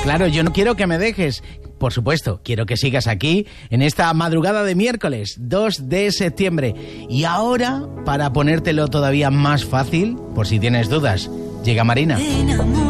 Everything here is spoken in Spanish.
Claro, yo no quiero que me dejes. Por supuesto, quiero que sigas aquí en esta madrugada de miércoles 2 de septiembre. Y ahora, para ponértelo todavía más fácil, por si tienes dudas, llega Marina.